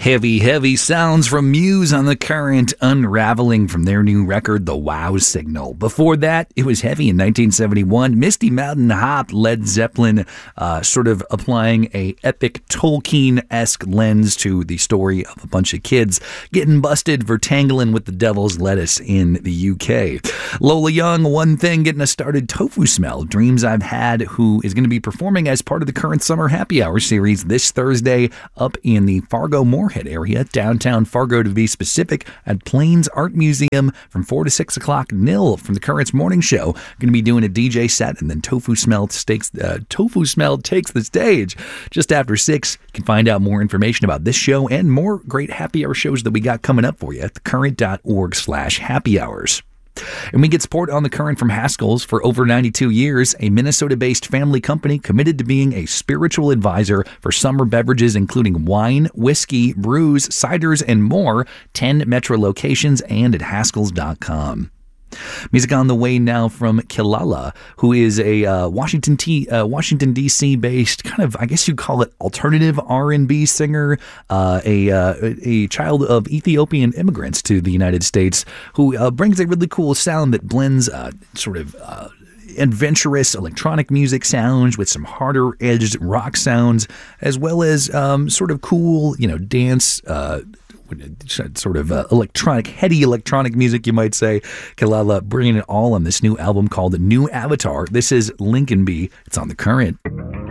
Heavy, heavy sounds from Muse on the Current, unraveling from their new record, The Wow Signal. Before that, it was heavy in 1971. Misty Mountain Hop, Led Zeppelin, sort of applying a epic Tolkien-esque lens to the story of a bunch of kids getting busted for tangling with the devil's lettuce in the UK. Lola Young, One Thing, getting us started. Tofu Smell, Dreams I've Had, who is going to be performing as part of the Current Summer Happy Hour series this Thursday up in the Fargo-Moorhead area, downtown Fargo to be specific, at Plains Art Museum from 4 to 6 o'clock. Nil from the Current's morning show going to be doing a DJ set, and then Tofu Smell takes the stage just after 6. You can find out more information about this show and more great happy hour shows that we got coming up for you at thecurrent.org/happy hours. And we get support on The Current from Haskell's. For over 92 years, a Minnesota-based family company committed to being a spiritual advisor for summer beverages, including wine, whiskey, brews, ciders, and more. 10 metro locations and at Haskells.com. Music on the way now from Kilala, who is a Washington, D.C. based kind of, I guess you'd call it, alternative R&B singer, a child of Ethiopian immigrants to the United States, who brings a really cool sound that blends adventurous electronic music sounds with some harder edged rock sounds, as well as sort of cool, dance, sort of electronic, heady electronic music, you might say. Kilala bringing it all on this new album called New Avatar. This is Lincoln B. It's on The Current.